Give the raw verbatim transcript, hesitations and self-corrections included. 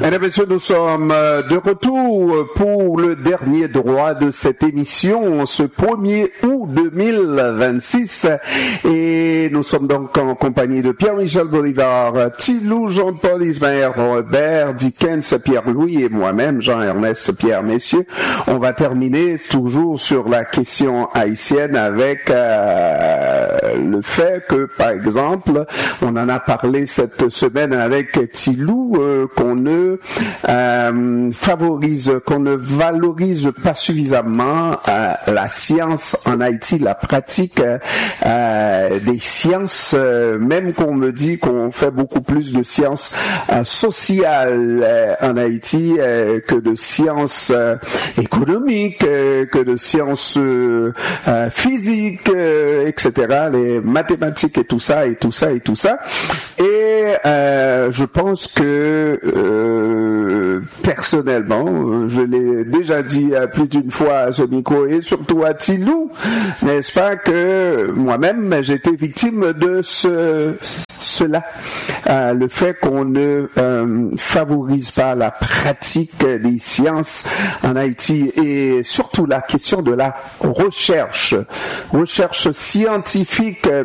Mesdames et messieurs, nous sommes de retour pour le dernier droit de cette émission, ce premier août deux mille vingt-six. Et nous sommes donc en compagnie de Pierre-Michel Bolivar, Tilou, Jean-Paul Ismaël Robert, Dickens, Pierre-Louis et moi-même, Jean-Ernest Pierre. Messieurs, on va terminer toujours sur la question haïtienne avec euh, le fait que, par exemple, on en a parlé cette semaine avec Tilou, euh, qu'on ne euh, favorise, qu'on ne valorise pas suffisamment euh, la science en Haïti, la pratique euh, des sciences, euh, même qu'on me dit qu'on fait beaucoup plus de sciences euh, sociales euh, en Haïti euh, que de sciences euh, économiques, euh, que de sciences euh, euh, physiques, euh, et cetera, les mathématiques et tout ça, et tout ça, et tout ça. Et euh, je pense que euh, personnellement, je l'ai déjà dit plus d'une fois à ce micro et surtout à Tilou, n'est-ce pas, que moi-même j'ai été victime de ce cela, euh, le fait qu'on ne euh, favorise pas la pratique des sciences en Haïti et surtout la question de la recherche, recherche scientifique.